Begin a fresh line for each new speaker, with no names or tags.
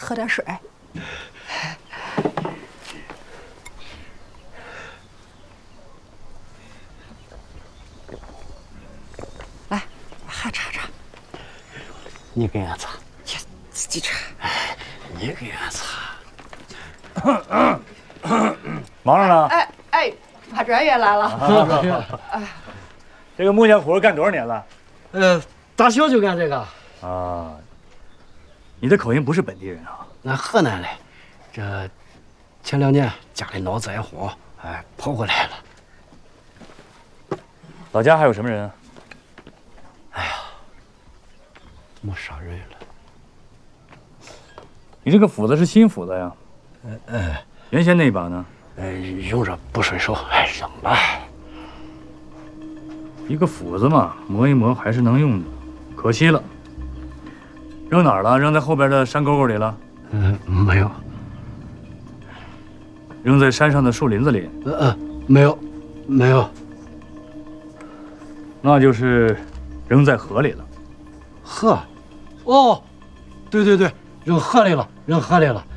喝点水。来，还插插。
你给俺擦。
呀，自己插。
你给俺擦。
忙着呢。
哎，马专员来了。
这个木匠活干多少年了？
大小就干这个。
啊，你的口音不是本地人啊？
俺河南的，这前2年家里闹灾荒，跑过来了。
老家还有什么人啊？
哎呀，没啥人了。
你这个斧子是新斧子呀？原先那一把呢？
用着不顺手，扔了。
一个斧子嘛，磨一磨还是能用的，可惜了。扔哪儿了？扔在后边的山沟沟里了？
没有。
扔在山上的树林子里？
没有，没有。
那就是扔在河里了。
河？哦，对，扔河里了，扔河里了。